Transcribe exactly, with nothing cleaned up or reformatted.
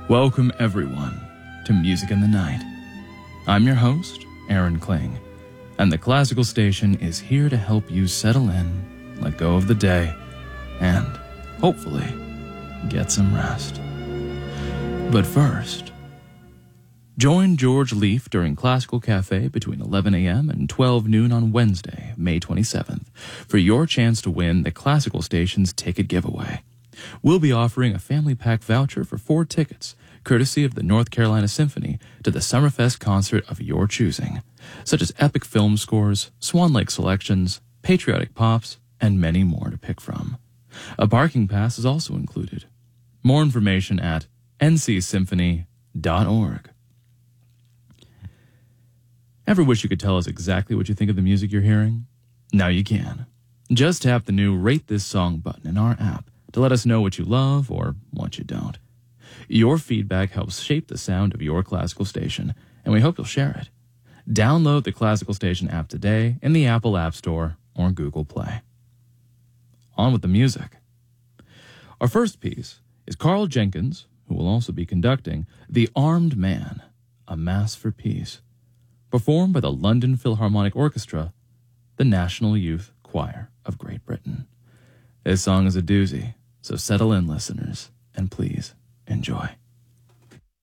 Welcome, everyone, to Music in the Night. I'm your host, Aaron Kling, and the Classical Station is here to help you settle in, let go of the day, and, hopefully, get some rest. But first, join George Leaf during Classical Cafe between eleven a.m. and twelve noon on Wednesday, May twenty-seventh, for your chance to win the Classical Station's ticket giveaway. We'll be offering a family pack voucher for four tickets, courtesy of the North Carolina Symphony, to the Summerfest concert of your choosing, such as epic film scores, Swan Lake selections, patriotic pops, and many more to pick from. A parking pass is also included. More information at n c symphony dot org. Ever wish you could tell us exactly what you think of the music you're hearing? Now you can. Just tap the new Rate This Song button in our app to let us know what you love or what you don't. Your feedback helps shape the sound of your classical station, and we hope you'll share it. Download the Classical Station app today in the Apple App Store or Google Play. On with the music. Our first piece is Carl Jenkins, who will also be conducting The Armed Man, A Mass for Peace, performed by the London Philharmonic Orchestra, the National Youth Choir of Great Britain. This song is a doozy, so settle in, listeners, and please enjoy.